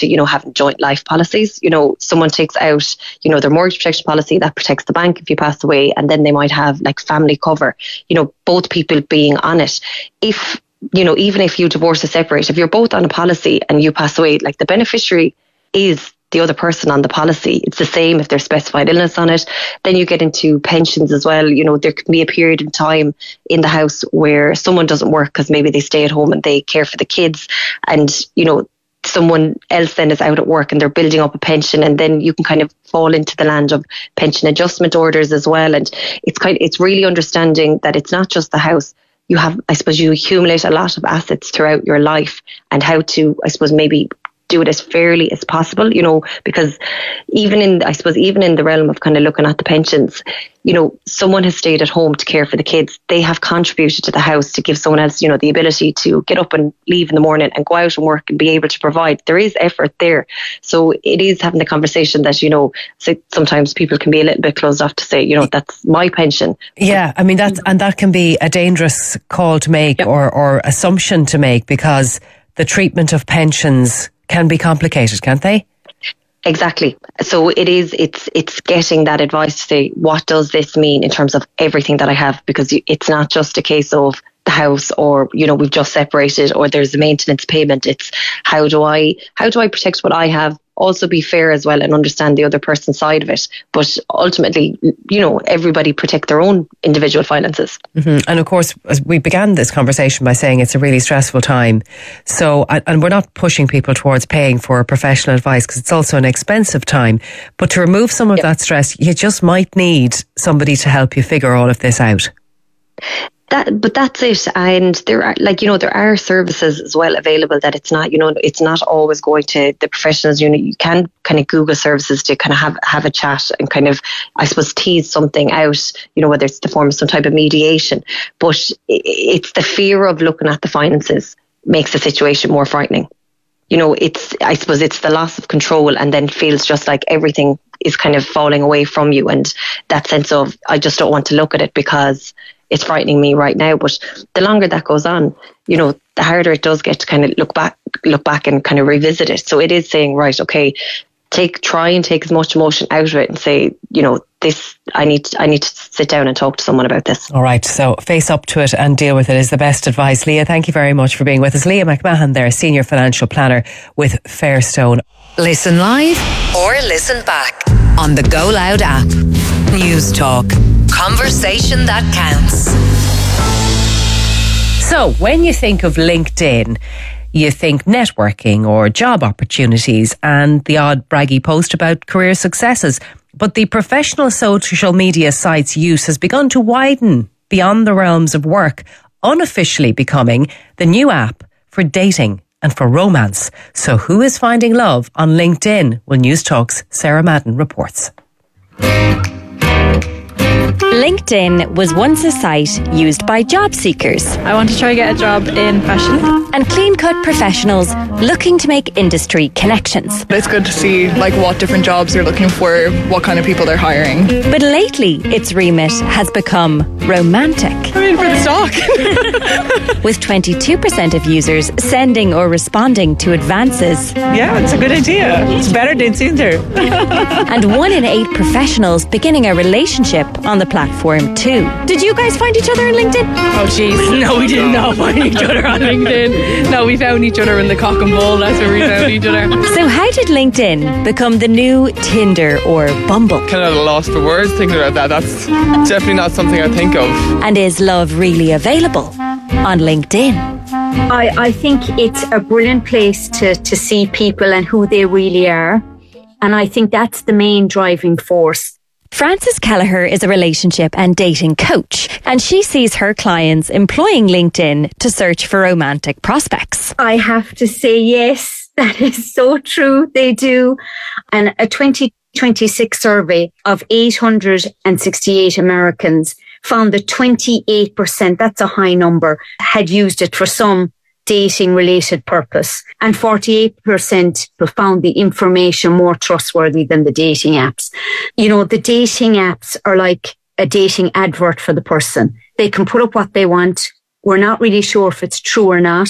to, having joint life policies. Someone takes out, their mortgage protection policy that protects the bank if you pass away, and then they might have like family cover, both people being on it. If, even if you divorce or separate, if you're both on a policy and you pass away, like the beneficiary is the other person on the policy. It's the same if there's specified illness on it. Then you get into pensions as well. There can be a period of time in the house where someone doesn't work because maybe they stay at home and they care for the kids, and someone else then is out at work and they're building up a pension, and then you can kind of fall into the land of pension adjustment orders as well. And it's really understanding that it's not just the house. You have, I suppose, you accumulate a lot of assets throughout your life, and how to, I suppose, maybe do it as fairly as possible, because even in the realm of kind of looking at the pensions, someone has stayed at home to care for the kids. They have contributed to the house to give someone else, the ability to get up and leave in the morning and go out and work and be able to provide. There is effort there. So it is having the conversation that, sometimes people can be a little bit closed off to say, that's my pension. Yeah, I mean, that can be a dangerous call to make, yep, or assumption to make, because the treatment of pensions can be complicated, can't they? Exactly. So it's getting that advice to say, what does this mean in terms of everything that I have? Because it's not just a case of the house, or, we've just separated, or there's a maintenance payment. It's how do I protect what I have? Also be fair as well and understand the other person's side of it. But ultimately, everybody protect their own individual finances. Mm-hmm. And of course, we began this conversation by saying it's a really stressful time. So, and we're not pushing people towards paying for professional advice, because it's also an expensive time. But to remove some of that stress, you just might need somebody to help you figure all of this out. But that's it. And there are services as well available, that it's not always going to the professionals. You can kind of Google services to kind of have a chat and kind of, I suppose, tease something out, whether it's the form of some type of mediation. But it's the fear of looking at the finances makes the situation more frightening. I suppose it's the loss of control, and then feels just like everything is kind of falling away from you. And that sense of, I just don't want to look at it because it's frightening me right now. But the longer that goes on, the harder it does get to kind of look back and kind of revisit it. So it is saying, right, okay, try and take as much emotion out of it and say, this, I need to sit down and talk to someone about this. All right, so face up to it and deal with it is the best advice. Leah, thank you very much for being with us. Leah McMahon there, Senior Financial Planner with Fairstone. Listen live or listen back on the Go Loud app. News Talk. Conversation that counts. So, when you think of LinkedIn, you think networking or job opportunities and the odd braggy post about career successes. But the professional social media site's use has begun to widen beyond the realms of work, unofficially becoming the new app for dating and for romance. So who is finding love on LinkedIn? Well, News Talk's Sarah Madden reports. LinkedIn was once a site used by job seekers. I want to try to get a job in fashion. And clean-cut professionals looking to make industry connections. It's good to see what different jobs they're looking for, what kind of people they're hiring. But lately, its remit has become romantic. I'm in for the stock. With 22% of users sending or responding to advances. Yeah, it's a good idea. It's better than Tinder. And 1 in 8 professionals beginning a relationship on the platform too. Did you guys find each other on LinkedIn? Oh jeez, no, we did not find each other on LinkedIn. No, we found each other in the Cock and Bull. That's where we found each other. So how did LinkedIn become the new Tinder or Bumble? Kind of lost for words thinking about that. That's definitely not something I think of. And is love really available on LinkedIn? I think it's a brilliant place to see people and who they really are. And I think that's the main driving force. Frances Kelleher is a relationship and dating coach, and she sees her clients employing LinkedIn to search for romantic prospects. I have to say yes, that is so true. They do. And a 2026 survey of 868 Americans found that 28%, that's a high number, had used it for some dating related purpose, and 48% found the information more trustworthy than the dating apps. The dating apps are like a dating advert for the person. They can put up what they want. We're not really sure if it's true or not,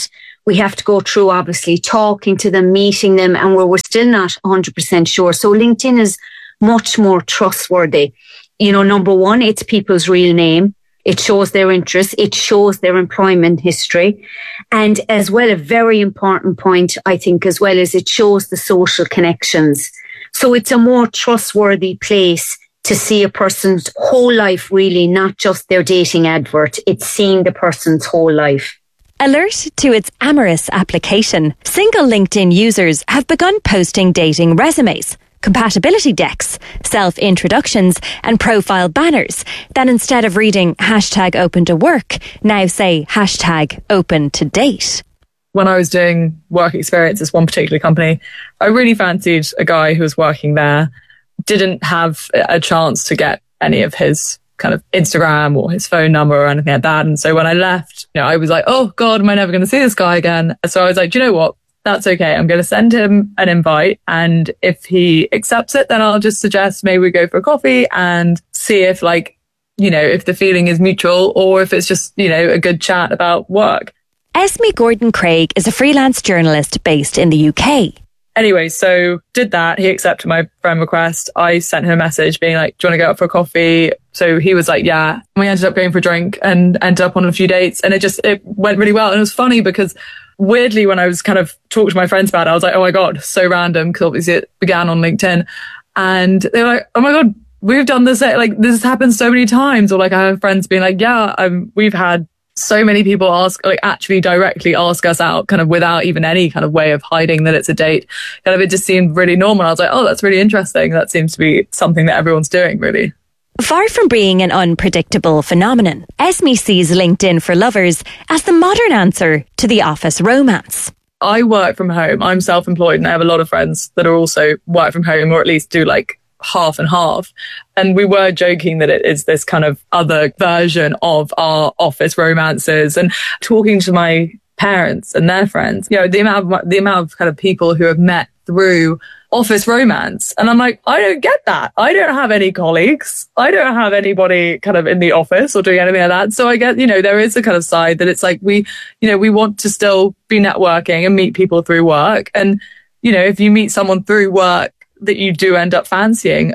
we have to go through obviously talking to them, meeting them, and where we're still not 100% sure. So LinkedIn is much more trustworthy. You know, number one, it's people's real name. It shows their interests. It shows their employment history. And as well, a very important point, I think, as well, is it shows the social connections. So it's a more trustworthy place to see a person's whole life, really, not just their dating advert. It's seeing the person's whole life. Alert to its amorous application. Single LinkedIn users have begun posting dating resumes, compatibility decks, self-introductions and profile banners that instead of reading #open to work, now say #open to date. When I was doing work experience at one particular company, I really fancied a guy who was working there, didn't have a chance to get any of his kind of Instagram or his phone number or anything like that. And so when I left, you know, I was like, oh God, am I never going to see this guy again? So I was like, do you know what? That's okay. I'm going to send him an invite. And if he accepts it, then I'll just suggest maybe we go for a coffee and see if if the feeling is mutual or if it's just, a good chat about work. Esme Gordon-Craig is a freelance journalist based in the UK. Anyway, so did that. He accepted my friend request. I sent him a message being like, do you want to go out for a coffee? So he was like, yeah. We ended up going for a drink and ended up on a few dates. And it went really well. And it was funny because weirdly, when I was kind of talking to my friends about it, I was like, oh my God, so random. Because obviously it began on LinkedIn. And they were like, oh my God, we've done this. Like this has happened so many times. Or like I have friends being like, yeah, we've had so many people actually directly ask us out kind of without even any kind of way of hiding that it's a date. Kind of it just seemed really normal. I was like, oh, that's really interesting. That seems to be something that everyone's doing, really. Far from being an unpredictable phenomenon, Esme sees LinkedIn for lovers as the modern answer to the office romance. I work from home. I'm self-employed and I have a lot of friends that are also work from home or at least do like half and half. And we were joking that it is this kind of other version of our office romances. And talking to my parents and their friends, the amount of kind of people who have met through office romance. And I'm like, I don't get that. I don't have any colleagues. I don't have anybody kind of in the office or doing anything like that. So I get, there is a kind of side that it's like we want to still be networking and meet people through work. And, if you meet someone through work that you do end up fancying,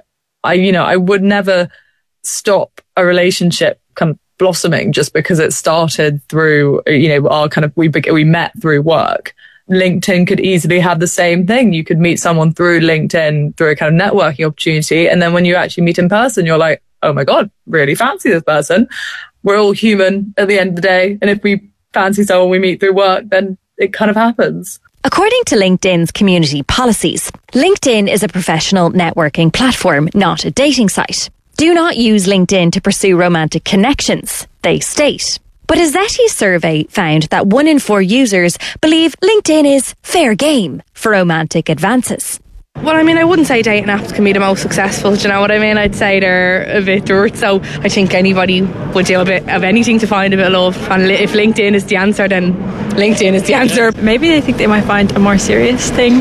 I would never stop a relationship kind of blossoming just because it started through, our kind of, we met through work. LinkedIn could easily have the same thing. You could meet someone through LinkedIn, through a kind of networking opportunity. And then when you actually meet in person, you're like, oh my God, really fancy this person. We're all human at the end of the day. And if we fancy someone we meet through work, then it kind of happens. According to LinkedIn's community policies, LinkedIn is a professional networking platform, not a dating site. Do not use LinkedIn to pursue romantic connections, they state. But a Zeti survey found that 1 in 4 users believe LinkedIn is fair game for romantic advances. Well, I mean, I wouldn't say dating apps can be the most successful, do you know what I mean? I'd say they're a bit dirt, so I think anybody would do a bit of anything to find a bit of love. And if LinkedIn is the answer, then LinkedIn is the answer. Maybe they think they might find a more serious thing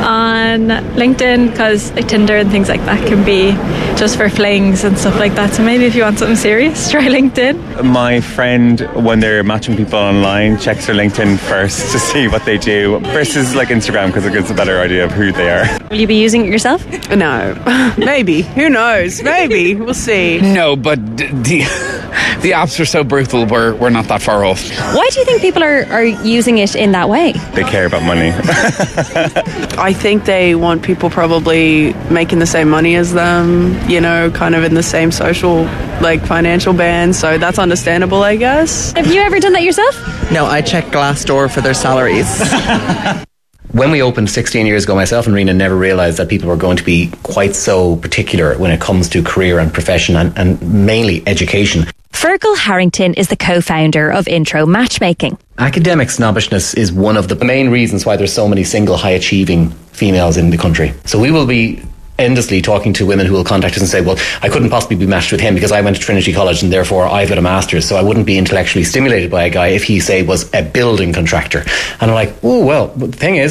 on LinkedIn, because like Tinder and things like that can be just for flings and stuff like that. So maybe if you want something serious, try LinkedIn. My friend, when they're matching people online, checks their LinkedIn first to see what they do versus like Instagram, because it gives a better idea of who they are. Will you be using it yourself? No. Maybe. Who knows? Maybe. We'll see. No, but the apps are so brutal, we're not that far off. Why do you think people are using it in that way? They care about money. I think they want people probably making the same money as them, kind of in the same social, financial band. So that's understandable, I guess. Have you ever done that yourself? No, I check Glassdoor for their salaries. When we opened 16 years ago, myself and Rena never realised that people were going to be quite so particular when it comes to career and profession and mainly education. Fergal Harrington is the co-founder of Intro Matchmaking. Academic snobbishness is one of the main reasons why there's so many single high-achieving females in the country. So we will be endlessly talking to women who will contact us and say, well, I couldn't possibly be matched with him because I went to Trinity College and therefore I've got a master's, so I wouldn't be intellectually stimulated by a guy if he, say, was a building contractor. And I'm like, oh, well, but the thing is,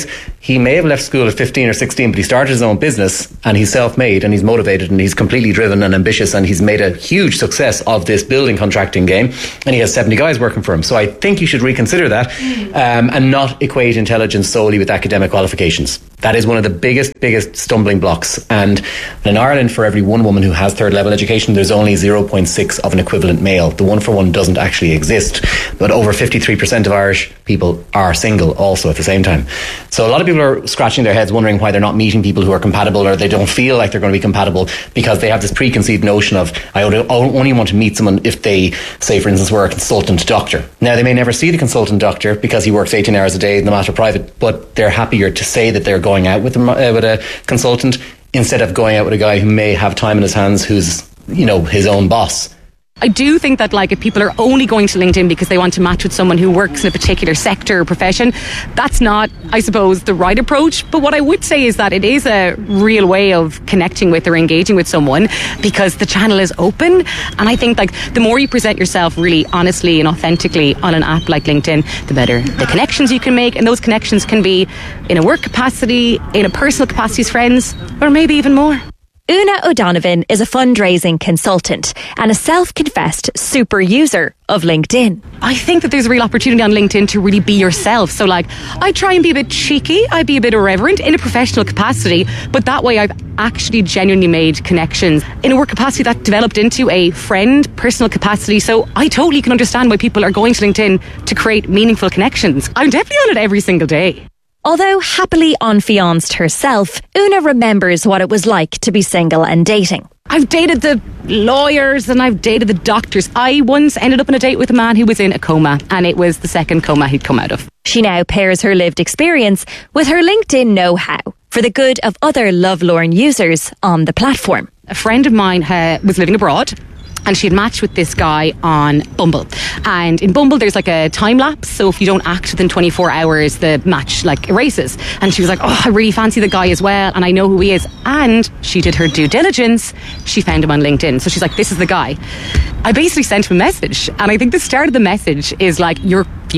he may have left school at 15 or 16, but he started his own business and he's self-made and he's motivated and he's completely driven and ambitious and he's made a huge success of this building contracting game and he has 70 guys working for him. So I think you should reconsider that and not equate intelligence solely with academic qualifications. That is one of the biggest stumbling blocks. And in Ireland, for every one woman who has third level education, there's only 0.6 of an equivalent male. The 1-for-1 doesn't actually exist. But over 53% of Irish people are single also at the same time. So a lot of people are scratching their heads wondering why they're not meeting people who are compatible, or they don't feel like they're going to be compatible because they have this preconceived notion of, I only want to meet someone if they, say for instance, were a consultant doctor. Now they may never see the consultant doctor because he works 18 hours a day in the matter private, but they're happier to say that they're going out with a consultant instead of going out with a guy who may have time in his hands who's, you know, his own boss. I do think that, like, if people are only going to LinkedIn because they want to match with someone who works in a particular sector or profession, that's not, I suppose, the right approach. But what I would say is that it is a real way of connecting with or engaging with someone because the channel is open. And I think, like, the more you present yourself really honestly and authentically on an app like LinkedIn, the better the connections you can make. And those connections can be in a work capacity, in a personal capacity as friends, or maybe even more. Una O'Donovan is a fundraising consultant and a self-confessed super user of LinkedIn. I think that there's a real opportunity on LinkedIn to really be yourself. So, like, I try and be a bit cheeky, I be a bit irreverent in a professional capacity, but that way I've actually genuinely made connections in a work capacity that developed into a friend, personal capacity. So I totally can understand why people are going to LinkedIn to create meaningful connections. I'm definitely on it every single day. Although happily unfianced herself, Una remembers what it was like to be single and dating. I've dated the lawyers and I've dated the doctors. I once ended up on a date with a man who was in a coma, and it was the second coma he'd come out of. She now pairs her lived experience with her LinkedIn know-how for the good of other lovelorn users on the platform. A friend of mine was living abroad, and she had matched with this guy on Bumble. And in Bumble, there's like a time lapse. So if you don't act within 24 hours, the match like erases. And she was like, oh, I really fancy the guy as well. And I know who he is. And she did her due diligence. She found him on LinkedIn. So she's like, this is the guy. I basically sent him a message. And I think the start of the message is like, your future, ?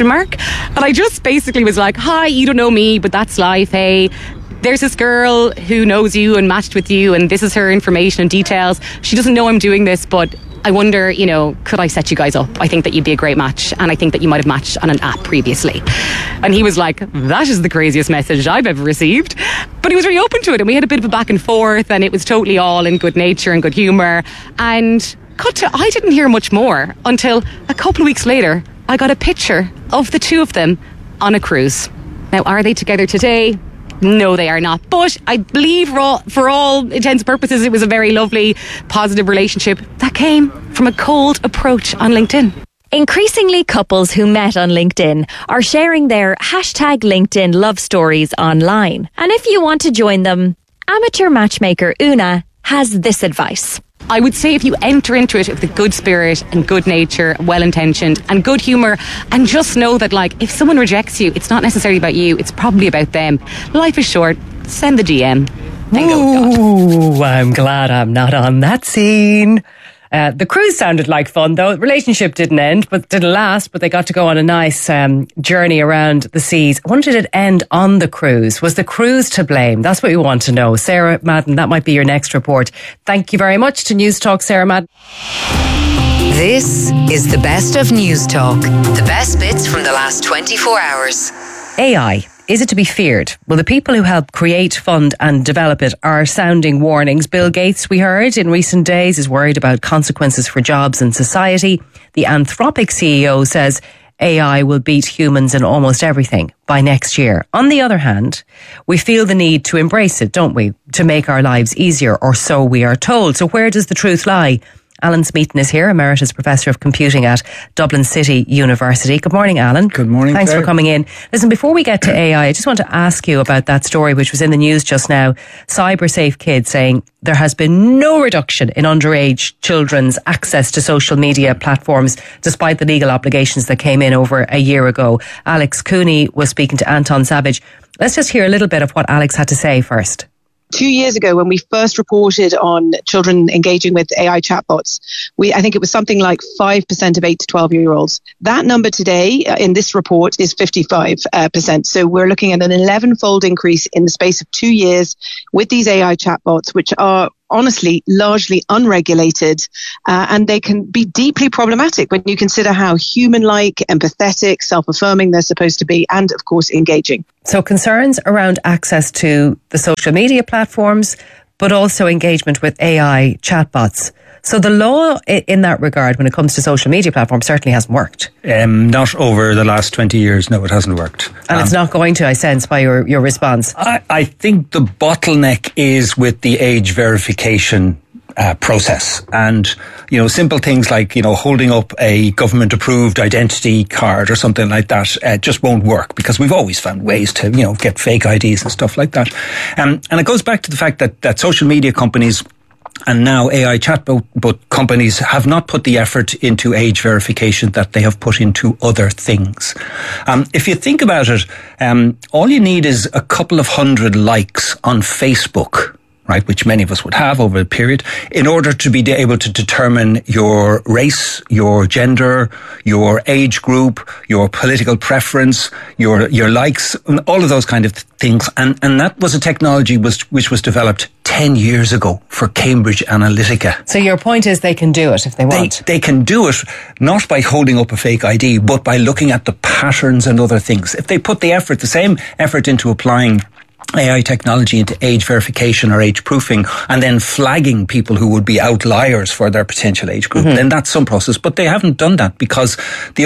And I just basically was like, hi, you don't know me, but that's life. Hey, there's this girl who knows you and matched with you, and this is her information and details. She doesn't know I'm doing this, but I wonder, you know, could I set you guys up? I think that you'd be a great match, and I think that you might have matched on an app previously. And he was like, that is the craziest message I've ever received. But he was very open to it, and we had a bit of a back and forth, and it was totally all in good nature and good humour. And I didn't hear much more until a couple of weeks later, I got a picture of the two of them on a cruise. Now, are they together today? No, they are not. But I believe for all intents and purposes, it was a very lovely, positive relationship that came from a cold approach on LinkedIn. Increasingly, couples who met on LinkedIn are sharing their hashtag LinkedIn love stories online. And if you want to join them, amateur matchmaker Una has this advice. I would say if you enter into it with a good spirit and good nature, well-intentioned and good humour, and just know that, like, if someone rejects you, it's not necessarily about you, it's probably about them. Life is short. Send the DM. Ooh, I'm glad I'm not on that scene. The cruise sounded like fun, though. The relationship didn't end, but didn't last, but they got to go on a nice journey around the seas. I wonder, did it end on the cruise? Was the cruise to blame? That's what we want to know. Sarah Madden, that might be your next report. Thank you very much to News Talk, Sarah Madden. This is the best of News Talk. The best bits from the last 24 hours. AI. Is it to be feared? Well, the people who helped create, fund and develop it are sounding warnings. Bill Gates, we heard in recent days, is worried about consequences for jobs and society. The Anthropic CEO says AI will beat humans in almost everything by next year. On the other hand, we feel the need to embrace it, don't we? To make our lives easier, or so we are told. So where does the truth lie? Alan Smeaton is here, Emeritus Professor of Computing at Dublin City University. Good morning, Alan. Good morning, Thanks Claire. for coming in. Listen, before we get to AI, I just want to ask you about that story which was in the news just now. CyberSafe Kids saying there has been no reduction in underage children's access to social media platforms despite the legal obligations that came in over a year ago. Alex Cooney was speaking to Anton Savage. Let's just hear a little bit of what Alex had to say first. 2 years ago, when we first reported on children engaging with AI chatbots, I think it was something like 5% of 8 to 12-year-olds. That number today in this report is 55%. So we're looking at an 11-fold increase in the space of 2 years with these AI chatbots, which are honestly largely unregulated, and they can be deeply problematic when you consider how human-like, empathetic, self-affirming they're supposed to be, and of course engaging. So concerns around access to the social media platforms, but also engagement with AI chatbots. So the law in that regard, when it comes to social media platforms, certainly hasn't worked. Not over the last 20 years, no, it hasn't worked. And it's not going to, I sense, by your response. I think the bottleneck is with the age verification process. And, simple things like, holding up a government-approved identity card or something like that just won't work, because we've always found ways to, get fake IDs and stuff like that. And it goes back to the fact that social media companies and now AI chatbot companies have not put the effort into age verification that they have put into other things. If you think about it, all you need is a couple of hundred likes on Facebook, right, which many of us would have over a period, in order to be able to determine your race, your gender, your age group, your political preference, your likes, all of those kind of things. And that was a technology which was developed 10 years ago for Cambridge Analytica. So your point is they can do it if they want. They can do it not by holding up a fake ID, but by looking at the patterns and other things. If they put the same effort into applying AI technology into age verification or age proofing, and then flagging people who would be outliers for their potential age group, then that's some process. But they haven't done that because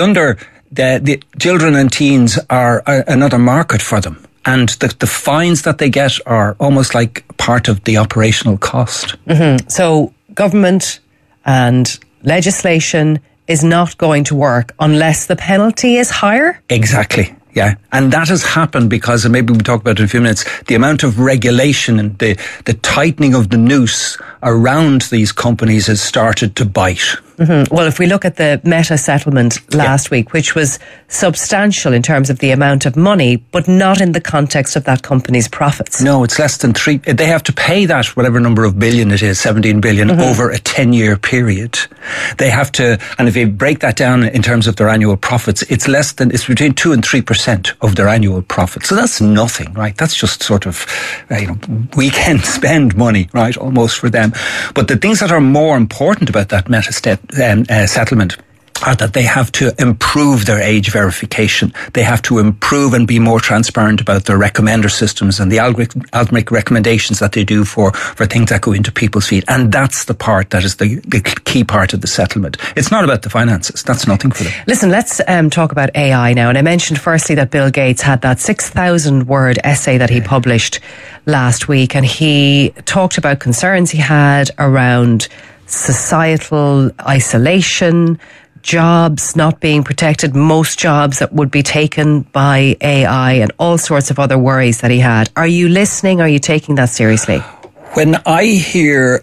the children and teens are another market for them. And the fines that they get are almost like part of the operational cost. So government and legislation is not going to work unless the penalty is higher? Exactly. Yeah, and that has happened because, and maybe we'll talk about it in a few minutes, the amount of regulation and the tightening of the noose around these companies has started to bite. Well, if we look at the Meta settlement last week, which was substantial in terms of the amount of money, but not in the context of that company's profits. No, it's less than they have to pay that, whatever number of billion it is, 17 billion, over a 10-year period. They have to, and if you break that down in terms of their annual profits, it's between 2 and 3% of their annual profits. So that's nothing, right? That's just sort of, weekend spend money, right? Almost for them. But the things that are more important about that Meta settlement are that they have to improve their age verification. They have to improve and be more transparent about their recommender systems and the algorithmic recommendations that they do for things that go into people's feed. And that's the part that is the key part of the settlement. It's not about the finances. That's nothing for them. Listen, let's talk about AI now. And I mentioned firstly that Bill Gates had that 6,000-word essay that he published last week. And he talked about concerns he had around societal isolation, jobs not being protected, most jobs that would be taken by AI, and all sorts of other worries that he had. Are you listening? Are you taking that seriously? When I hear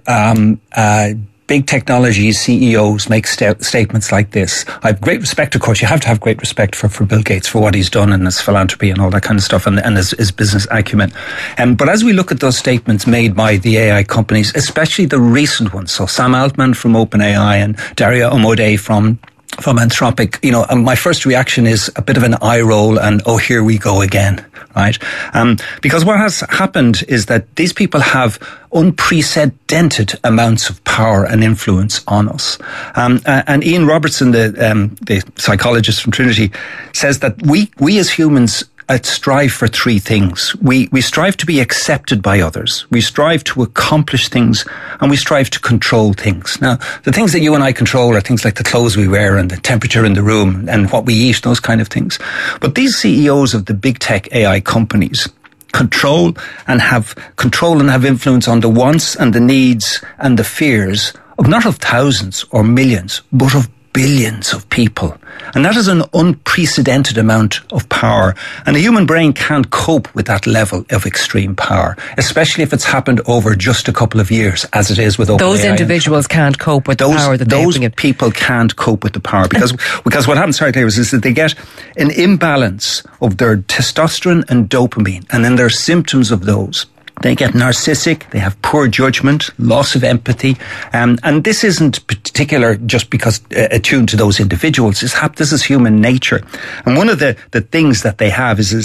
big technology CEOs make statements like this, I have great respect, of course. You have to have great respect for Bill Gates, for what he's done and his philanthropy and all that kind of stuff, and his business acumen. But as we look at those statements made by the AI companies, especially the recent ones, so Sam Altman from OpenAI and Dario Amodei from Anthropic, my first reaction is a bit of an eye roll and, oh, here we go again, right? Because what has happened is that these people have unprecedented amounts of power and influence on us. And Ian Robertson, the psychologist from Trinity, says that we as humans strive for three things. We strive to be accepted by others. We strive to accomplish things, and we strive to control things. Now, the things that you and I control are things like the clothes we wear and the temperature in the room and what we eat, those kind of things. But these CEOs of the big tech AI companies control and have influence on the wants and the needs and the fears of not of thousands or millions, but of billions of people. And that is an unprecedented amount of power. And the human brain can't cope with that level of extreme power, especially if it's happened over just a couple of years, as it is with OpenAI. Those individuals can't cope with the power that those people can't cope with the power because what happens, is that they get an imbalance of their testosterone and dopamine, and then their symptoms of those They get narcissistic, they have poor judgment, loss of empathy, and this isn't particular just because attuned to those individuals. This is human nature. And one of the things that they have is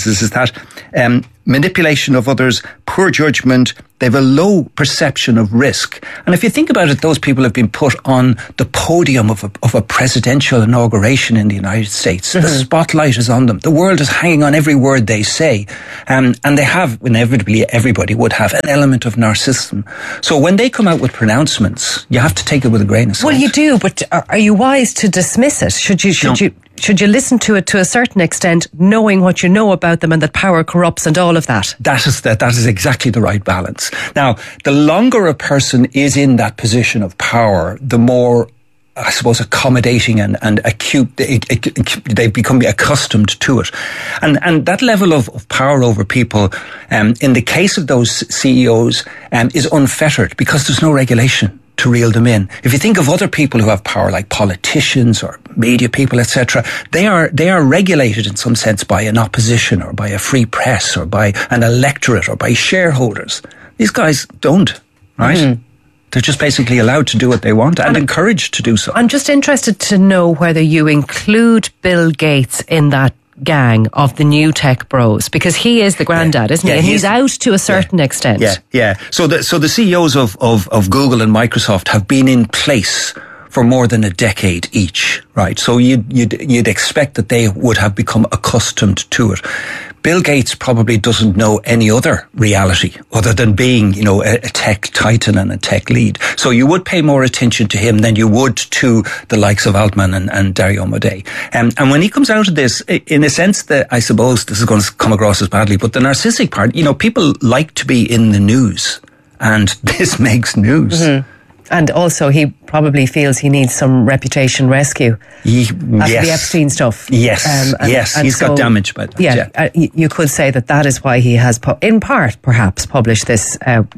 that manipulation of others, poor judgment, they have a low perception of risk. And if you think about it, those people have been put on the podium of a presidential inauguration in the United States. Mm-hmm. The spotlight is on them. The world is hanging on every word they say. And they have, inevitably, everybody would have an element of narcissism. So when they come out with pronouncements, you have to take it with a grain of salt. Well, you do, but are you wise to dismiss it? Should you listen to it to a certain extent, knowing what you know about them and that power corrupts and all of that? That is exactly the right balance. Now, the longer a person is in that position of power, the more, I suppose, accommodating and acute they become accustomed to it. And that level of power over people, in the case of those CEOs, is unfettered because there's no regulation to reel them in. If you think of other people who have power, like politicians or media people, etc., they are regulated in some sense by an opposition or by a free press or by an electorate or by shareholders. These guys don't, right? Mm-hmm. They're just basically allowed to do what they want and encouraged to do so. I'm just interested to know whether you include Bill Gates in that gang of the new tech bros, because he is the granddad, isn't he? And he's out to a certain extent. Yeah. So the CEOs of Google and Microsoft have been in place for more than a decade each, right? So you'd expect that they would have become accustomed to it. Bill Gates probably doesn't know any other reality other than being, a tech titan and a tech lead. So you would pay more attention to him than you would to the likes of Altman and Dario Amodei. And when he comes out of this, in a sense that I suppose this is going to come across as badly, but the narcissistic part, people like to be in the news, and this makes news. Mm-hmm. And also, he probably feels he needs some reputation rescue after the Epstein stuff. Yes, he's got damaged by that. Yeah, you could say that is why he has, in part, perhaps, published this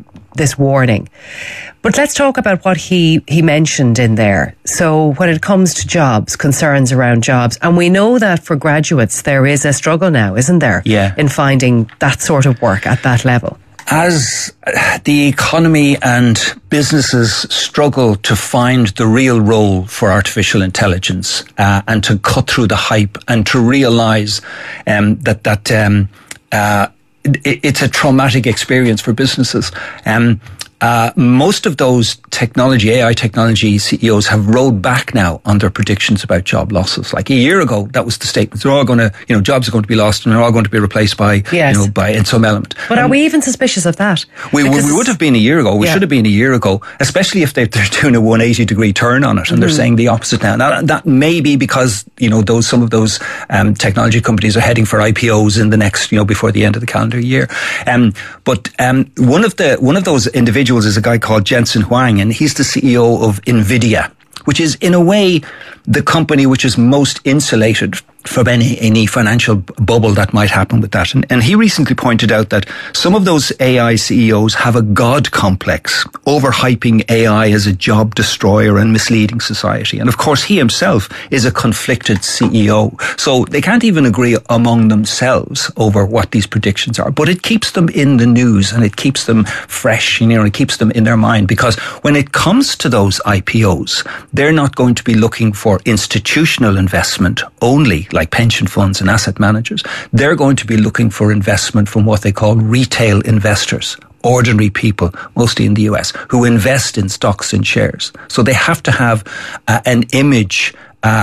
warning. But let's talk about what he mentioned in there. So when it comes to jobs, concerns around jobs, and we know that for graduates there is a struggle now, isn't there? Yeah. In finding that sort of work at that level. As the economy and businesses struggle to find the real role for artificial intelligence and to cut through the hype and to realise that it's a traumatic experience for businesses. Most of those AI technology CEOs have rolled back now on their predictions about job losses. Like a year ago, that was the statement. They're all going to, jobs are going to be lost and they're all going to be replaced by in some element. But are we even suspicious of that? We would have been a year ago. We should have been a year ago, especially if they're doing a 180-degree turn on it and they're saying the opposite now. Now, that may be because, some of those technology companies are heading for IPOs in the next, before the end of the calendar year. But one of those individuals is a guy called Jensen Huang, and he's the CEO of NVIDIA, which is in a way the company which is most insulated from any financial bubble that might happen with that. And he recently pointed out that some of those AI CEOs have a God complex, overhyping AI as a job destroyer and misleading society. And of course, he himself is a conflicted CEO. So they can't even agree among themselves over what these predictions are. But it keeps them in the news and it keeps them fresh, it keeps them in their mind. Because when it comes to those IPOs, they're not going to be looking for institutional investment only, like pension funds and asset managers. They're going to be looking for investment from what they call retail investors, ordinary people, mostly in the US, who invest in stocks and shares. So they have to have an image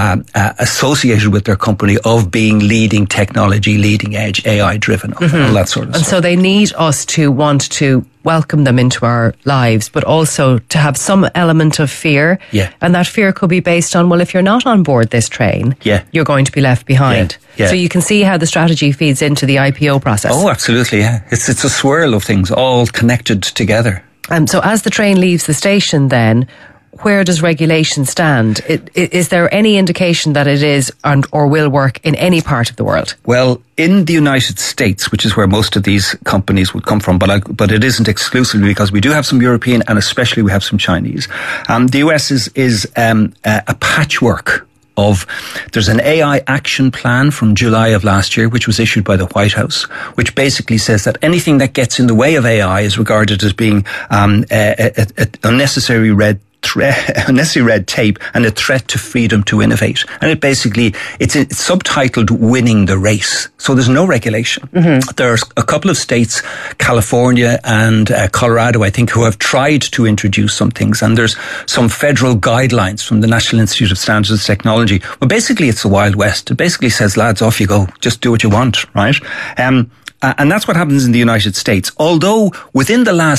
associated with their company of being leading technology, leading edge, AI driven, all that sort of stuff. And so they need us to want to welcome them into our lives, but also to have some element of fear. Yeah. And that fear could be based on, well, if you're not on board this train, you're going to be left behind. Yeah. So you can see how the strategy feeds into the IPO process. Oh, absolutely, yeah. It's a swirl of things all connected together. So as the train leaves the station then, where does regulation stand? Is there any indication that it is or will work in any part of the world? Well, in the United States, which is where most of these companies would come from, but it isn't exclusively, because we do have some European and especially we have some Chinese. The US is a patchwork of, there's an AI action plan from July of last year, which was issued by the White House, which basically says that anything that gets in the way of AI is regarded as being unnecessary red tape and a threat to freedom to innovate. And it's subtitled Winning the Race. So there's no regulation. Mm-hmm. There's a couple of states, California and Colorado, I think, who have tried to introduce some things. And there's some federal guidelines from the National Institute of Standards and Technology. Well, basically, it's the Wild West. It basically says, lads, off you go. Just do what you want, right? And that's what happens in the United States. Although within the last